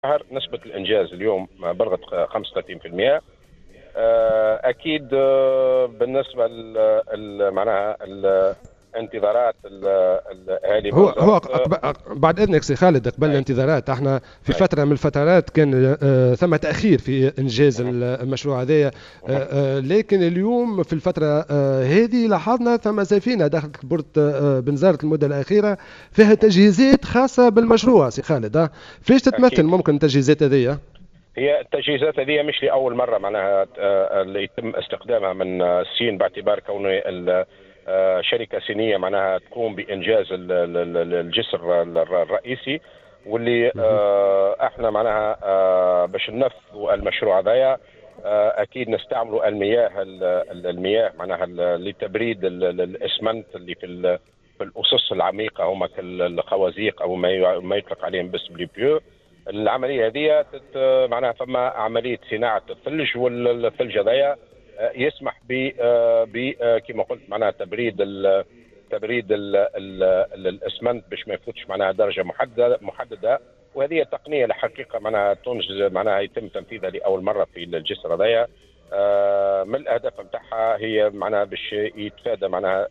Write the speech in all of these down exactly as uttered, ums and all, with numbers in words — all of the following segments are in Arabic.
نسبة الإنجاز اليوم بلغت خمسة وثلاثين بالمئة. أكيد بالنسبة ل معناها الانتظارات الأهالي هو هو بنزرت. أقب- بعد اذنك سي خالد، قبل أي الانتظارات احنا في أي فتره من الفترات كان آه، ثم تاخير في انجاز مه. المشروع هذايا. آه، مه. آه، لكن اليوم في الفتره آه، هذه لاحظنا ثم سفينه دخلت بورت آه، بنزرت المده الاخيره فيها تجهيزات خاصه بالمشروع. سي خالد، آه، فيش تتمثل أكيد ممكن التجهيزات هذه؟ هي التجهيزات هذه مش لأول مرة معناها آه، اللي يتم استخدامها من آه، الصين، باعتبار كون ال- آه، شركة صينية معناها تقوم بإنجاز ال- ال- ال- الجسر الر- الرئيسي، واللي مهم. آه، احنا معناها آه، باش ننفذوا المشروع هذايا. آه، اكيد نستعملوا المياه ال- ال- المياه معناها ال- لتبريد ال- ال- الاسمنت اللي في ال- في الاسس العميقه، هما كالخوازيق او ما ي- ما يطلق عليهم باسم لي بيو. العمليه هذه تت- معناها فما عمليه صناعه الثلج، والثلج هذايا آه، يسمح ب آه، ب آه، كما قلت معناها تبريد ال تبريد ال ال ال الاسمنت باش ما يفوتش معناها درجه محدده محدده. وهذه تقنيه الحقيقه معناها تنجز معناها يتم تنفيذها لاول مره في الجسر هذايا. آه، من الاهداف نتاعها هي معناها باش يتفادى معناها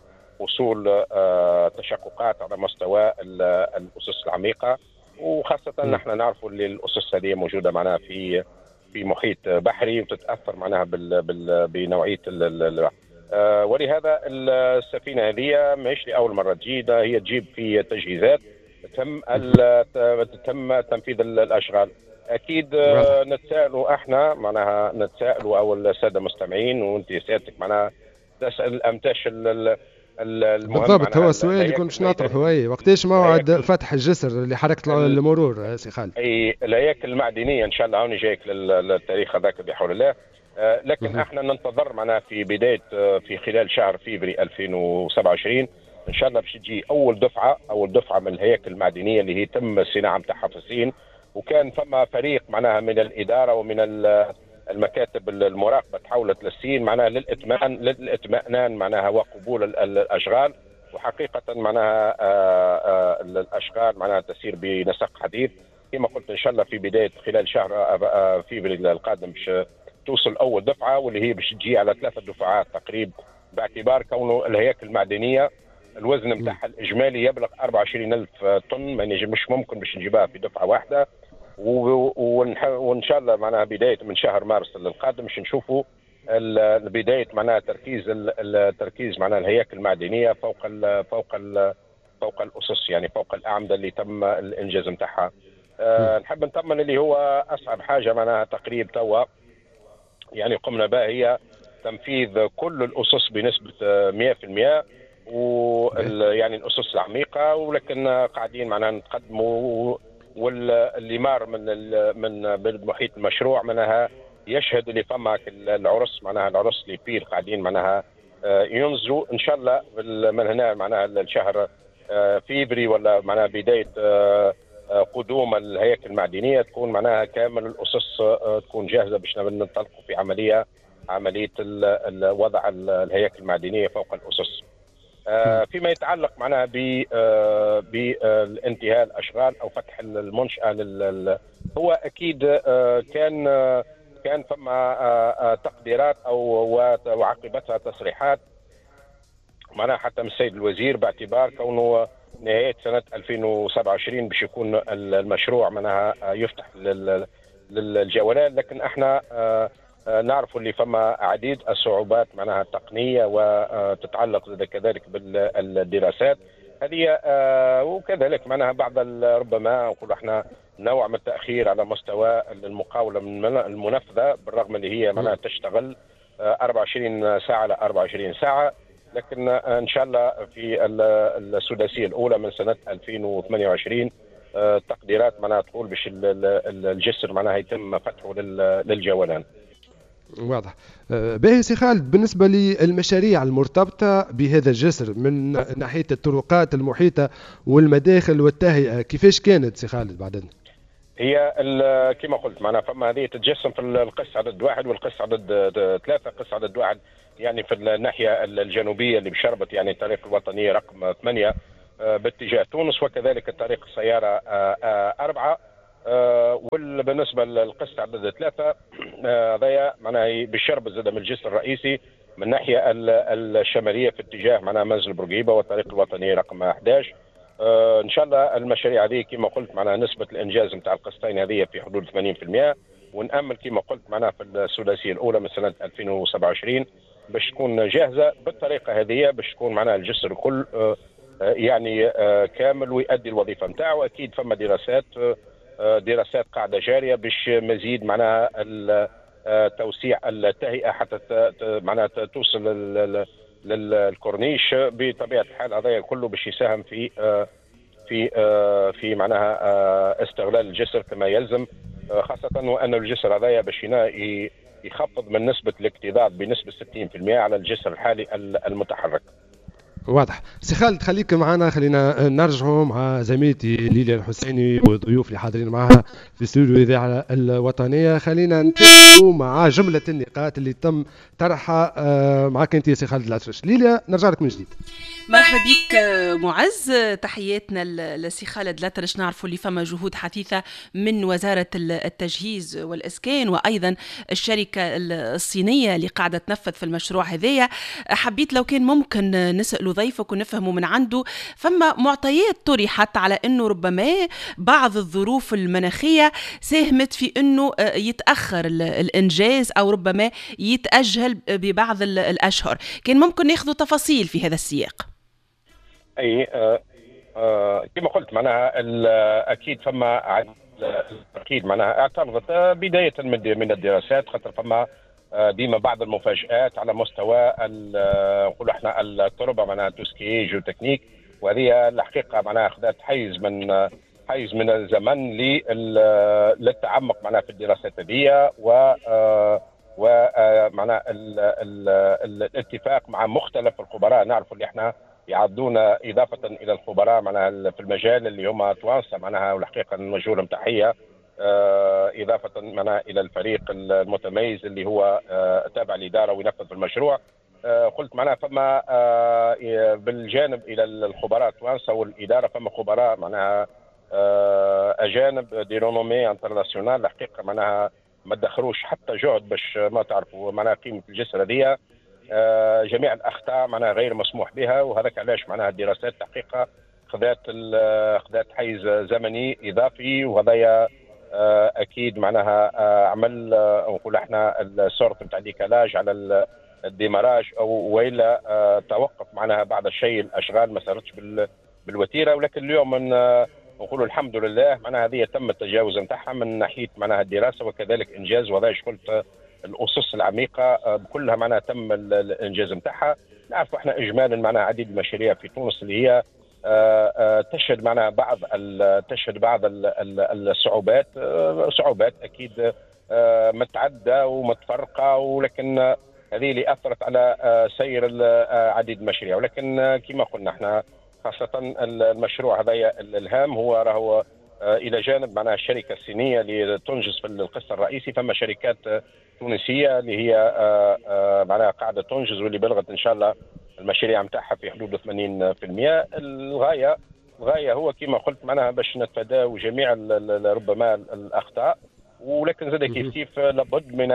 وصول آه، تشققات على مستوى ال- الاسس العميقه، وخاصه مم. نحن نعرفوا اللي الاسس هذه موجوده معناها في في محيط بحري، وتتاثر معناها بال بال بنوعيه ال- ال- ال- آه، ولهذا السفينه هذه مش لاول مره تجي، ده هي تجيب في تجهيزات تم ال- تم تنفيذ ال- الاشغال. اكيد واضح. آه، نتساءلوا احنا معناها نتساءلوا او الساده المستمعين، وانت سيادتك معناها تسال امتاش ال- ال- ال- المهم بالضبط، معناها هو ال- السؤال اللي كنت الهياكل باش نطرحه، الميدانيه. اي وقتاش موعد الهياكل فتح الجسر لحركه ال- المرور؟ آه، سي خالد. اي الهياكل المعدنيه ان شاء الله هوني جايك لل- للتاريخ هذاك بحول الله. آه، لكن مهم. احنا ننتظر معناها في بدايه آه، في خلال شهر فيفري ألفين وسبعة وعشرين ان شاء الله باش تجي اول دفعه اول دفعه من الهياكل المعدنيه اللي هي تم الصناعه نتاعها في الصين. وكان ثم فريق معناها من الاداره ومن ال- المكاتب المراقبه تحولت للصين معناها للاطمئنان للاطمئنان معناها وقبول ال- ال- الاشغال. وحقيقه معناها آه، آه، الاشغال معناها تسير بنسق حديث. كما قلت ان شاء الله في بدايه خلال شهر آه، آه، فيفري القادم باش توصل اول دفعه، واللي هي باش تجي على ثلاثه دفعات تقريبا، باعتبار كونه الهياكل المعدنيه الوزن مم. نتاعها الاجمالي يبلغ أربعة وعشرين ألف طن، ما نجم مش ممكن باش نجيبها في دفعه واحده. و- ونح- وان شاء الله معناها بدايه من شهر مارس القادم باش نشوفوا ال- بدايه معناها تركيز ال- التركيز معناها الهياكل المعدنيه فوق ال فوق ال فوق الاسس، يعني فوق الاعمده اللي تم الانجاز نتاعها. مم. أه نحب نطمن اللي هو اصعب حاجه معناها تقريب توا يعني قمنا بها هي تنفيذ كل الاسس بنسبه آه، مئة بالمئة، باهي. وال يعني الاسس العميقه، ولكن قاعدين معناها نتقدموا. واللي مار من ال- من من محيط المشروع معناها يشهد اللي فما العرس معناها العرس اللي بير قاعدين معناها آه، ينزلوا ان شاء الله بال- من هنا معناها الشهر آه، فيفري، ولا معناها بدايه آه، آه، قدوم الهياكل المعدنيه تكون معناها كامل الاسس آه، تكون جاهزه باش ننطلقوا في عمليه عمليه ال- ال- وضع ال- الهياكل المعدنيه فوق الاسس. مم. آه، فيما يتعلق معناها ب آه، بالانتهاء الاشغال او فتح المنشاه لل- هو اكيد آه، كان آه، كان ثم آه، آه، تقديرات او وعقبتها تصريحات معناها حتى من السيد الوزير، باعتبار كونه نهايه سنه ألفين وسبعة وعشرين باش يكون المشروع معناها يفتح لل- للجولان. لكن احنا آه، آه، نعرف اللي فما عديد الصعوبات معناها التقنيه وتتعلق كذلك بالدراسات هذه، آه، وكذلك معناها بعض ال- ربما نقول احنا نوع من التاخير على مستوى المقاوله من المنفذه، بالرغم اللي هي مم. معناها تشتغل آه، أربعة وعشرين ساعه ل أربعة وعشرين ساعه. لكن ان شاء الله في ال- السداسيه الاولى من سنه ألفين وثمانية وعشرين آه، تقديرات معناها تقول باش ال- ال- الجسر معناها يتم فتحه لل- للجولان. واضح. آه، باهي سي خالد، بالنسبة للمشاريع المرتبطة بهذا الجسر من ناحية الطرقات المحيطة والمداخل والتهيئة كيفاش كانت سي خالد بعد إذنك؟ هي ال- كما قلت معناها فما هذه تتجسم في القس عدد واحد والقس عدد ثلاثه. قس عدد واحد يعني في الناحيه الجنوبيه اللي بشربت يعني الطريق الوطنيه رقم ثمانيه آه، باتجاه تونس، وكذلك الطريق السياره آه، آه، اربعه. وبالنسبه للقسط عدد ثلاثه هذايا معناها بالشرب زاد من الجسر الرئيسي من الناحيه الشماليه في اتجاه معناها منزل بورقيبه والطريق الوطني رقم أحد عشر. ان شاء الله المشاريع هذه كما قلت معناها نسبه الانجاز نتاع القسطين هذه في حدود ثمانين بالمئة، ونامل كما قلت معناها في الثلاثيه الاولى من سنه ألفين وسبعة وعشرين باش تكون جاهزه بالطريقه هذه باش تكون معناها الجسر الكل يعني كامل ويؤدي الوظيفه نتاعه. واكيد فما دراسات دراسات قاعده جاريه باش مزيد معناها توسيع التهيئه حتى معناها توصل للكورنيش بطبيعه الحال. هذا كله باش يساهم في في في معناها استغلال الجسر كما يلزم، خاصه وان الجسر هذايا باش يخفض من نسبه الاكتظاظ بنسبه ستين بالمئة على الجسر الحالي المتحرك. واضح. سي خالد خليك معنا، خلينا نرجعوا مع زميلتي ليليا الحسيني والضيوف اللي حاضرين معها في استوديو الإذاعة الوطنية. خلينا نتابعوا مع جملة النقاط اللي تم طرحها معك انت يا سي خالد العشرش. ليليا نرجع لك من جديد. مرحبا بك معز، تحياتنا لسي خالد العشرش. نعرفوا اللي فما جهود حثيثة من وزارة التجهيز والإسكان وأيضا الشركة الصينية اللي قاعدة تنفذ في المشروع هذايا. حبيت لو كان ممكن نسألوا ضيفك ونفهموا من عنده فما معطيات طرحت على أنه ربما بعض الظروف المناخية ساهمت في أنه يتأخر الإنجاز أو ربما يتأجل ببعض الأشهر. كان ممكن ناخذوا تفاصيل في هذا السياق. اي آه آه كما قلت معناها اكيد فما اكيد معناها اعترضت بدايه من من الدراسات، خاطر فما ديما بعض المفاجآت على مستوى نقولوا احنا التربه معناها توسكي جيو تكنيك، وهذه الحقيقه معناها اخذت حيز من حيز من الزمن للتعمق معناها في الدراسات هذه و ومعناها الاتفاق مع مختلف الخبراء. نعرف اللي احنا يعدونا اضافه الى الخبراء معناها في المجال اللي هما توانسه معناها، والحقيقه نوجه لهم تحيه اضافه معناها الى الفريق المتميز اللي هو تابع الاداره وينفذ في المشروع. قلت معناها فما بالجانب الى الخبراء التوانسه والاداره فما خبراء معناها اجانب دي رونومي انترناسيونال، الحقيقه معناها ما دخروش حتى جهد باش ما تعرفوا معناها قيمه الجسر هذه. جميع الاخطاء معناها غير مسموح بها، وهذاك علاش معناها الدراسات تحقيقها خذات خذات حيز زمني اضافي، وهذايا اكيد معناها عمل نقول احنا السورت نتاع ديكالاج على الديماراج او والا توقف معناها بعض الشيء الاشغال ما صارتش بالوتيره. ولكن اليوم نقولوا الحمد لله معناها هذه تم التجاوز نتاعها من ناحيه معناها الدراسه وكذلك انجاز، وهذا قلت الاسس العميقه كلها معناها تم الانجاز نتاعها. نعرف احنا اجمالا معناها عديد المشاريع في تونس اللي هي تشهد معناها بعض تشهد بعض الصعوبات صعوبات اكيد متعدده ومتفرقه، ولكن هذه اللي اثرت على سير عديد المشاريع. ولكن كما قلنا احنا خاصه المشروع هذايا الهام هو راهو الى جانب معناها الشركه الصينيه اللي تنجز في القسط الرئيسي، فما شركات تونسيه اللي هي معناها قاعده تنجز واللي بلغت ان شاء الله المشاريع نتاعها في حدود ثمانين بالمئة. الغايه الغايه هو كما قلت معناها باش نتفاداو جميع ربما الاخطاء، ولكن زاد كيف كيف لابد من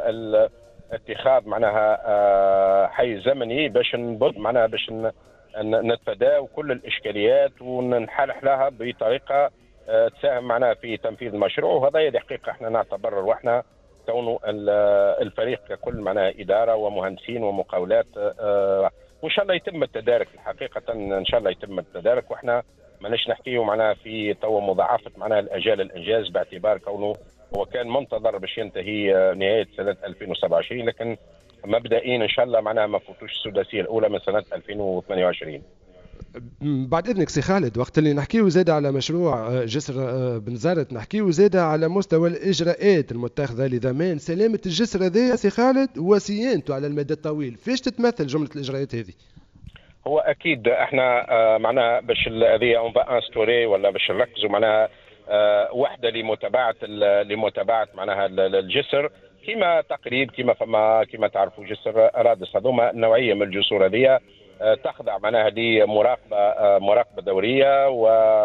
اتخاذ معناها حيز زمني باش نبد معناها باش نتفاداو كل الاشكاليات وننحلح لها بطريقه تساهم معنا في تنفيذ المشروع. وهذا دقيقه احنا نعتبر واحنا كونه الفريق ككل معناها اداره ومهندسين ومقاولات، وان شاء الله يتم التدارك. الحقيقه ان شاء الله يتم التدارك، واحنا ماناش نحكيو معناها في توا مضاعفه معناها الاجال الانجاز باعتبار كونه هو كان منتظر باش ينتهي نهايه سنه ألفين وسبعة وعشرين، لكن مبدئيا ان شاء الله معناها ما فوتوش السداسيه الاولى من سنه ألفين وثمانية وعشرين. بعد اذنك سي خالد، وقت اللي نحكيو زاد على مشروع جسر بنزرت نحكيو زاد على مستوى الاجراءات المتخذه لضمان سلامه الجسر هذا سي خالد وصيانته على المدى الطويل. فاش تتمثل جمله الاجراءات هذه؟ هو اكيد احنا معناها باش هذه اون با انستوري ولا باش نركزوا معناها وحده لمتابعه لمتابعه معناها الجسر كما تقريب كما فما كما تعرفوا جسر رادس هذوما نوعيه من الجسور هذه تخضع معناها لمراقبه مراقبه دوريه و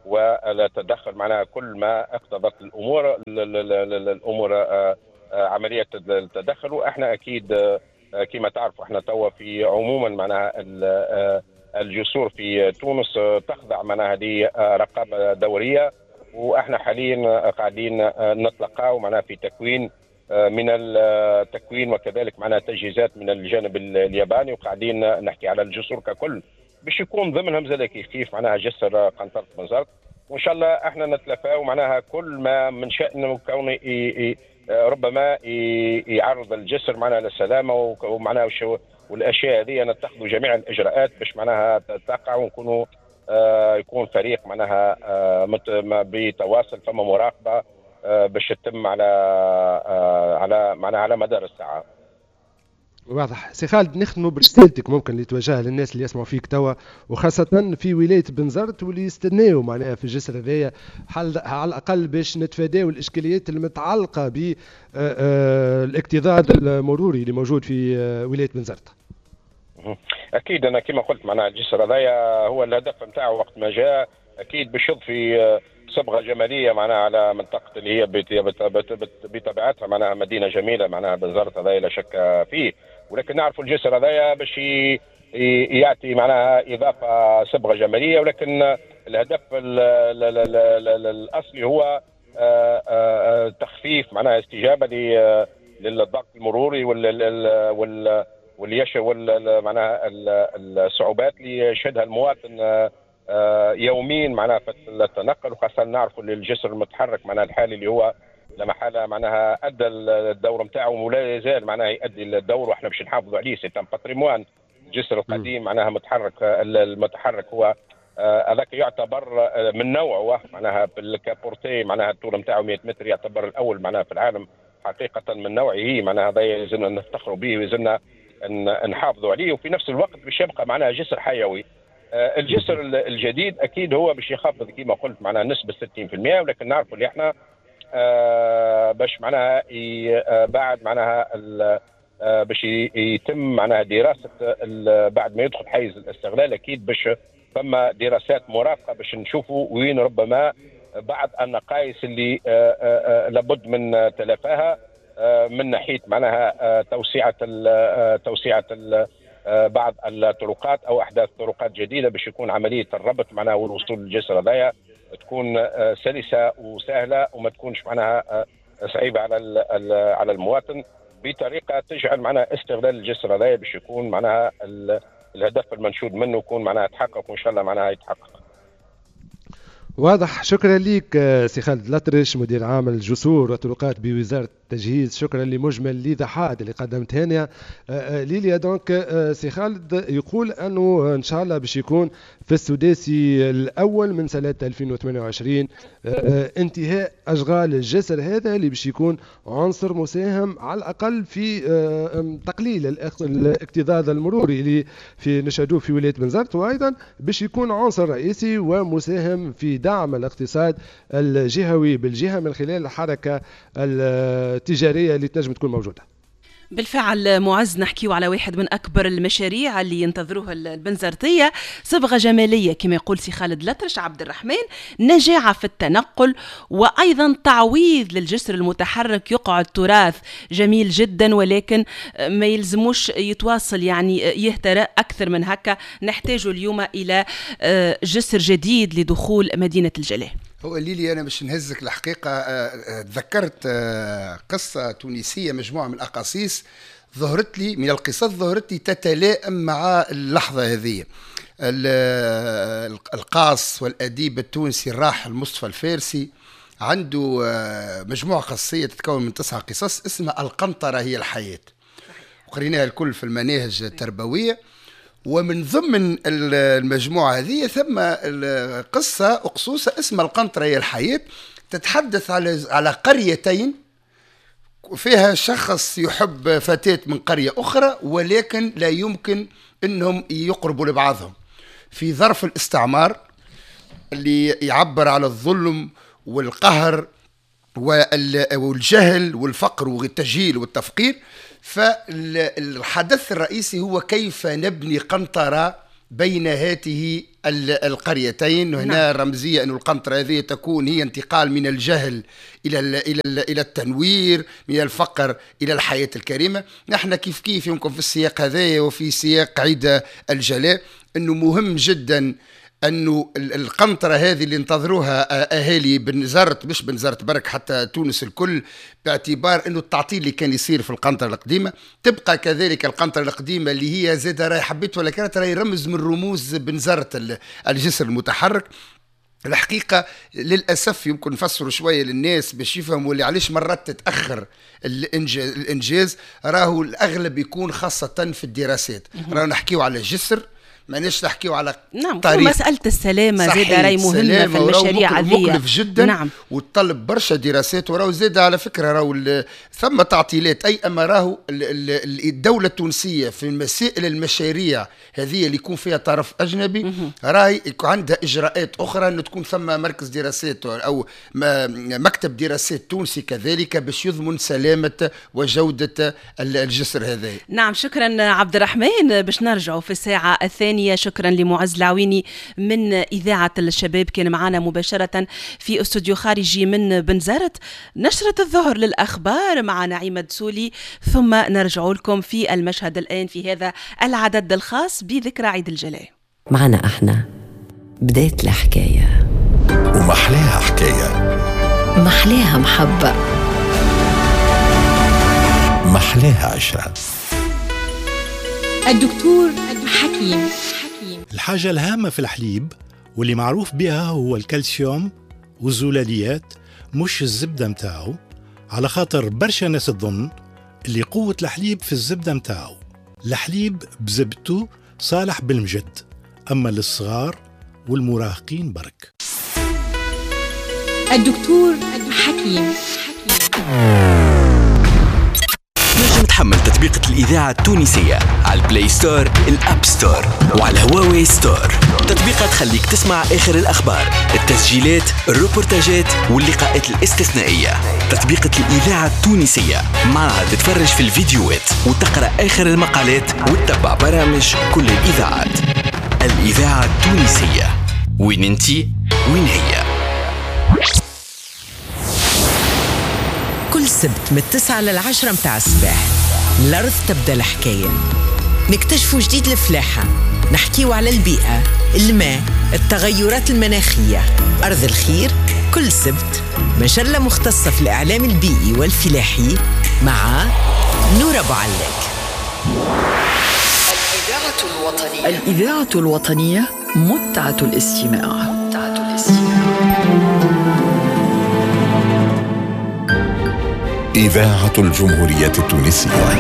ولا تدخل معناها كل ما اقتضت الامور الامور عمليه التدخل. واحنا اكيد كما تعرفوا احنا توا في عموما معناها الجسور في تونس تخضع معناها هذه رقابه دوريه، واحنا حاليا قاعدين نتلقاو معناها في تكوين من التكوين وكذلك معناها تجهيزات من الجانب الياباني، وقاعدين نحكي على الجسور ككل باش يكون ضمنهم زاد كيف كيف معناها جسر قنطرة بنزرت. وان شاء الله احنا نتلافاو معناها كل ما من شأنه كونه ربما يعرض الجسر معناها للسلامه ومعناها والاشياء هذه نتخذوا جميع الاجراءات باش معناها تقع ونكونوا آه يكون فريق معناها آه بتواصل فما مراقبه آه باش تتم على آه على معناها على مدار الساعه. واضح. سي خالد، نختموا برسالتك ممكن اللي توجهها للناس اللي يسمعوا فيك توا، وخاصة في ولاية بنزرت واللي يستناو معناها في الجسر هذايا على الأقل باش نتفاداو الإشكاليات المتعلقة بالاكتظاظ المروري اللي موجود في ولاية بنزرت. أكيد أنا كما قلت معناها الجسر هذايا هو الهدف نتاعو وقت ما جاء أكيد باش يضفي صبغة جمالية معناها على منطقة اللي هي بطبيعتها معناها مدينة جميلة معناها بنزرت هذايا لا شك فيه، ولكن نعرفوا الجسر هذايا باش يعطي معناها اضافه صبغه جماليه، ولكن الهدف الاصلي هو تخفيف معناها استجابه للضغط المروري وال واليش وال معناها الصعوبات اللي يشهدها المواطن يوميا معناها في التنقل، وخاصه نعرفوا الجسر المتحرك معناها الحالي اللي هو لما حاله معناها ادى الدور نتاعو ولا يزال معناها يؤدي الدور، واحنا باش نحافظوا عليه. سي ان باتريموان الجسر القديم معناها متحرك المتحرك هو هذاك آه يعتبر من نوعه معناها بالكابورتي معناها الطول نتاعو مئة متر، يعتبر الاول معناها في العالم حقيقه من نوعه معناها هذا يلزمنا نفتخروا به ويلزمنا نحافظوا عليه، وفي نفس الوقت باش يبقى معناها جسر حيوي. آه الجسر الجديد اكيد هو باش يخفض كما قلت معناها نسبه ستين بالمئة، ولكن نعرفوا اللي احنا آه باش معناها بعد معناها آه باش يتم معناها دراسه بعد ما يدخل حيز الاستغلال اكيد باش ثم دراسات مرافقه باش نشوفوا وين ربما بعض النقائص اللي آه آه لابد من تلافاها آه من ناحيه معناها آه توسعه ال توسعه ال بعض الطرقات او احداث طرقات جديده باش يكون عمليه الربط معناها والوصول للجسر هذايا تكون سلسه وسهله وما تكونش معناها صعيبه على على المواطن، بطريقه تجعل معناها استغلال الجسر هذايا باش يكون معناها الهدف المنشود منه يكون معناها يتحقق، وان شاء الله معناها يتحقق. واضح. شكرا لك سي خالد الأطرش مدير عام الجسور والطرقات بوزارة التجهيز، شكرا لمجمل الايضاحات اللي قدمتها ليليا. دونك سي خالد يقول انه ان شاء الله باش يكون في السداسي الاول من سنه ألفين وثمانية وعشرين انتهاء اشغال الجسر هذا اللي باش يكون عنصر مساهم على الاقل في تقليل الاكتظاظ المروري اللي في نشهدوه في ولايه بنزرت، وايضا باش يكون عنصر رئيسي ومساهم في دعم الاقتصاد الجهوي بالجهه من خلال الحركه التجاريه اللي تنجم تكون موجوده. بالفعل معز، نحكيو على واحد من أكبر المشاريع اللي ينتظروها البنزرتية، صبغة جمالية كما يقول سي خالد الأطرش عبد الرحمن، نجاعة في التنقل، وأيضا تعويض للجسر المتحرك يقعد تراث جميل جدا، ولكن ما يلزموش يتواصل يعني يهترى أكثر من هكا. نحتاج اليوم إلى جسر جديد لدخول مدينة الجلاء. هو ليلي أنا باش نهزك الحقيقة تذكرت قصة تونسية، مجموعة من الأقاصيص ظهرت لي من القصص ظهرت لي تتلائم مع اللحظة هذه. القاص والأديب التونسي الراحل مصطفى الفارسي عنده مجموعة قصية تتكون من تسعة قصص اسمها القنطرة هي الحياة، وقريناها الكل في المناهج التربوية. ومن ضمن المجموعة هذه ثم قصة أقصوصة اسمها القنطرة هي الحياة، تتحدث على على قريتين فيها شخص يحب فتاة من قرية أخرى، ولكن لا يمكن أنهم يقربوا لبعضهم في ظرف الاستعمار اللي يعبر على الظلم والقهر والجهل والفقر والتجهيل والتفقير. فالحدث الرئيسي هو كيف نبني قنطرة بين هاته القريتين. وهنا نعم. الرمزية أن القنطرة هذه تكون هي انتقال من الجهل إلى إلى إلى التنوير، من الفقر إلى الحياة الكريمة. نحن كيف كيف يمكن في السياق هذا وفي سياق عيد الجلاء أنه مهم جدا أنه القنطرة هذه اللي انتظروها أهالي بنزرت، مش بنزرت برك، حتى تونس الكل، باعتبار أنه التعطيل اللي كان يصير في القنطرة القديمة تبقى كذلك القنطرة القديمة اللي هي زادة راي حبيت ولا كانت راي رمز من رموز بنزرت الجسر المتحرك. الحقيقة للأسف يمكن نفسروا شوية للناس باش يفهموا اللي علاش مرات تتأخر الإنجاز, الإنجاز راهو الأغلب يكون خاصة في الدراسات. راهو نحكيو على جسر، ما ناش نحكيو على نعم طريق. مسألة السلامة زاد راي مهمة في المشاريع هذه، مكلف جدا نعم. وتطلب برشا دراسات، وراهو زاد على فكرة راهو ثم تعطيلات. أي أما راهو الدولة التونسية في مسائل المشاريع هذه اللي يكون فيها طرف أجنبي راهي يكون عندها إجراءات أخرى، أنه تكون ثم مركز دراسات أو مكتب دراسات تونسي كذلك باش يضمن سلامة وجودة الجسر هذا. نعم شكرا عبد الرحمن. باش نرجعوا في الساعة الثانية. شكرا لمعز العويني من إذاعة الشباب، كان معنا مباشرة في استوديو خارجي من بنزرت. نشرة الظهر للأخبار مع نعيمة دسولي، ثم نرجع لكم في المشهد الآن في هذا العدد الخاص بذكرى عيد الجلاء. معنا احنا بداية الحكاية، ومحلاها حكاية، محلاها محبة، محلاها عشرة. الدكتور حكيم. الحاجة الهامة في الحليب واللي معروف بها هو الكالسيوم والزلاليات، مش الزبدة متاعه، على خاطر برشا ناس تظن اللي قوة الحليب في الزبدة متاعه. الحليب بزبدته صالح بالمجد، أما للصغار والمراهقين برك. الدكتور حكيم. نجم تحمل تطبيق الإذاعة التونسية على البلاي ستور، الأب ستور، وعلى الهواوي ستور. تطبيقات تخليك تسمع آخر الأخبار، التسجيلات، الروبورتاجات واللقاءات الاستثنائية. تطبيق الإذاعة التونسية معها تتفرج في الفيديوهات وتقرأ آخر المقالات وتتبع برامج كل الإذاعات. الإذاعة التونسية، وين انتي وين هي. كل سبت من التسعة للعشرة متاع الصباح الأرض تبدأ الحكاية، نكتشفوا جديد الفلاحة، نحكيوا على البيئة، الماء، التغيرات المناخية. أرض الخير كل سبت مجلة مختصة في الإعلام البيئي والفلاحي مع نور أبو علاك. الإذاعة الوطنية. الإذاعة الوطنية متعة الاستماع. متعة الاستماع. إذاعة الجمهورية التونسية.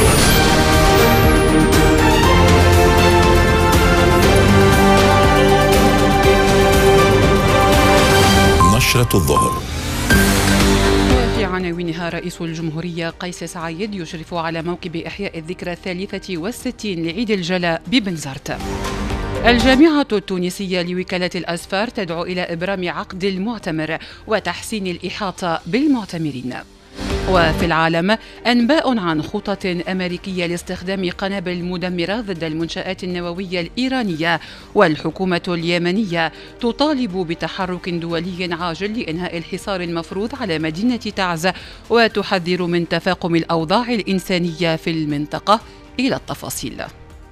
نشرة الظهر. في عناوينها رئيس الجمهورية قيس سعيد يشرف على موكب إحياء الذكرى الثالثة والستين لعيد الجلاء ببنزرت. الجامعة التونسية لوكالة الأسفار تدعو إلى إبرام عقد المعتمر وتحسين الإحاطة بالمعتمرين. وفي العالم أنباء عن خطط أمريكية لاستخدام قنابل مدمرة ضد المنشآت النووية الإيرانية، والحكومة اليمنية تطالب بتحرك دولي عاجل لإنهاء الحصار المفروض على مدينة تعز، وتحذر من تفاقم الأوضاع الإنسانية في المنطقة. إلى التفاصيل.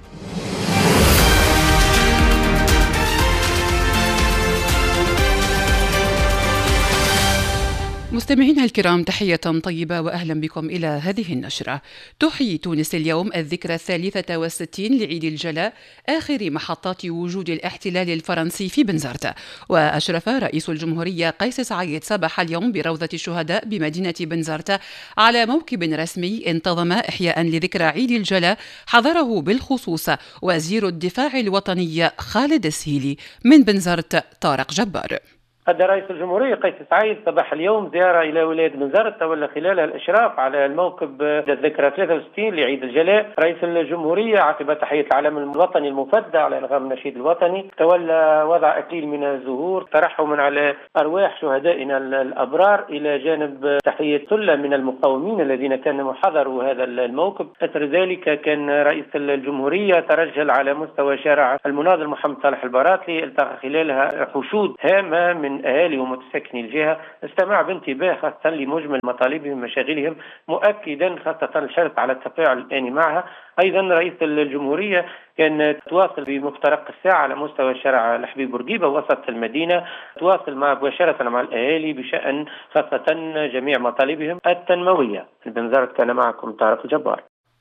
مستمعينا الكرام، تحية طيبة وأهلا بكم إلى هذه النشرة. تحيي تونس اليوم الذكرى الثالثة والستين لعيد الجلاء، آخر محطات وجود الاحتلال الفرنسي في بنزرت. وأشرف رئيس الجمهورية قيس سعيد صباح اليوم بروضة الشهداء بمدينة بنزرت على موكب رسمي انتظم إحياء لذكرى عيد الجلاء، حضره بالخصوص وزير الدفاع الوطني خالد السهيلي. من بنزرت طارق جبار. أدى رئيس الجمهورية قيس سعيد صباح اليوم زيارة إلى ولاية بنزرت تولى خلالها الإشراف على الموكب الذكرى ثلاثة وستين لعيد الجلاء. رئيس الجمهورية عقب تحية العلم الوطني المفدى على أنغام النشيد الوطني تولى وضع أكليل من الزهور ترحما على أرواح شهدائنا الأبرار إلى جانب تحية ثلة من المقاومين الذين كانوا حضروا هذا الموكب. أثر ذلك كان رئيس الجمهورية ترجل على مستوى شارع المناضل محمد صالح البراطلي، التقى خلالها حشود هامة من أهالي ومتسكني الجهة، استمع بانتباه خاصة لمجمل مطالبهم ومشاغلهم، مؤكدا خاصة الحرص على التفاعل الآني معها. أيضا رئيس الجمهورية كان تواصل بمفترق الساعة على مستوى شارع الحبيب بورقيبة وسط المدينة، تواصل مع مباشرة مع الأهالي بشأن خاصة جميع مطالبهم التنموية. بنزرت كان معكم طارق الجبار.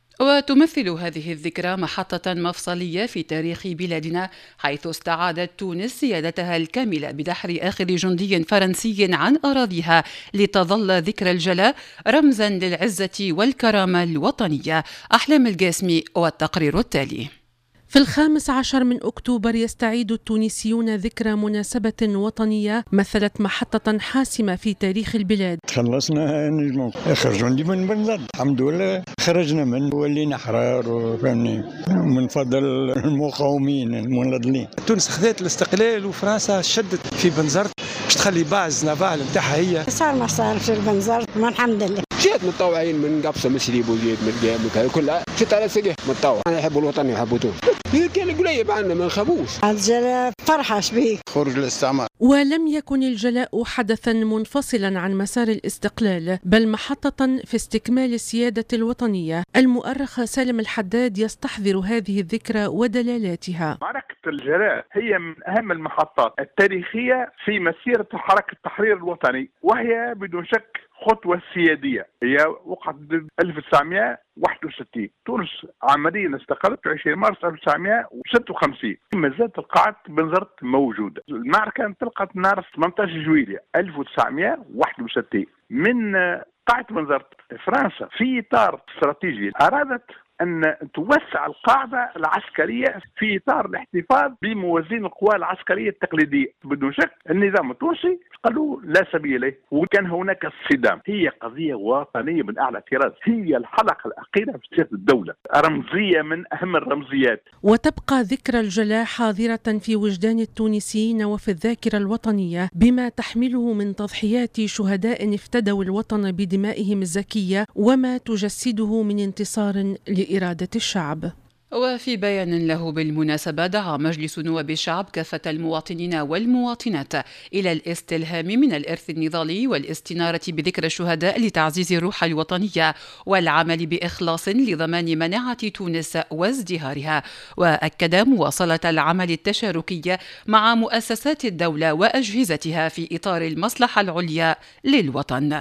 وتمثل هذه الذكرى محطة مفصلية في تاريخ بلادنا، حيث استعادت تونس سيادتها الكاملة بدحر آخر جندي فرنسي عن أراضيها، لتظل ذكرى الجلاء رمزا للعزة والكرامة الوطنية. أحلام القاسمي والتقرير التالي. في الخامس عشر من أكتوبر يستعيد التونسيون ذكرى مناسبة وطنية مثلت محطة حاسمة في تاريخ البلاد. خلصنا نجم آخر جندي من بنزرت، الحمد لله خرجنا من ولينا أحرار وفهمني من فضل المقاومين المناضلين. تونس خذت الاستقلال وفرنسا شدت في بنزرت باش تخلي باز نافال نتاعها هي. صار ما صار في بنزرت ما الحمد لله. جيت متطوعين من قبصة من سليب وجيت من الجام كلها جيت على سقيه متطوع. أنا يحبوا الوطن يحبوا تونس. كان قريب عنا ما نخافوش. الجلاء فرحة شبيك. خروج الاستعمار. ولم يكن الجلاء حدثا منفصلا عن مسار الاستقلال، بل محطة في استكمال السيادة الوطنية. المؤرخ سالم الحداد يستحضر هذه الذكرى ودلالاتها. معركة الجلاء هي من أهم المحطات التاريخية في مسيرة حركة التحرير الوطني، وهي بدون شك خطوة سيادية. هي وقعت ألف وتسعمائة وواحد وستين، تونس عمليا استقلت في عشرين مارس ألف وتسعمائة وستة وخمسين، ما زالت قاعة بنزرت موجودة. المعركة انطلقت نهار ثمانية عشر جويلية ألف وتسعمائة وواحد وستين من قاعة بنزرت. فرنسا في إطار استراتيجي أرادت أن توسع القاعدة العسكرية في إطار الاحتفاظ بموازين القوى العسكرية التقليدية. بدون شك النظام التونسي قالوا لا سبيل له وكان هناك صدام. هي قضية وطنية من أعلى طراز، هي الحلقة الأخيرة في سياسة الدولة، رمزية من أهم الرمزيات. وتبقى ذكرى الجلاء حاضرة في وجدان التونسيين وفي الذاكرة الوطنية بما تحمله من تضحيات شهداء افتدوا الوطن بدمائهم الزكية، وما تجسده من انتصار لإرادة الشعب. وفي بيان له بالمناسبة دعا مجلس نواب الشعب كافة المواطنين والمواطنات إلى الاستلهام من الإرث النضالي والاستنارة بذكرى الشهداء لتعزيز الروح الوطنية والعمل بإخلاص لضمان مناعة تونس وازدهارها. وأكد مواصلة العمل التشاركي مع مؤسسات الدولة وأجهزتها في إطار المصلحة العليا للوطن.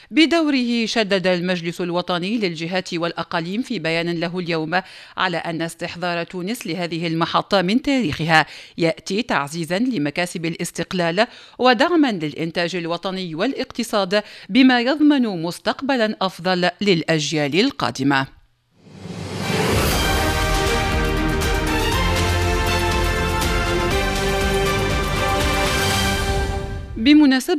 بدوره شدد المجلس الوطني للجهات والأقاليم في بيان له اليوم على أن استحضار تونس لهذه المحطة من تاريخها يأتي تعزيزا لمكاسب الاستقلال ودعما للإنتاج الوطني والاقتصاد، بما يضمن مستقبلا أفضل للأجيال القادمة. بمناسبة